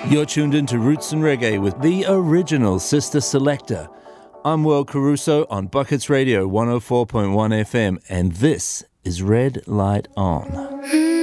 You're tuned into Roots and Reggae with the original Sister Selector. I'm Will Caruso on Buckets Radio 104.1 FM, and this is Red Light On.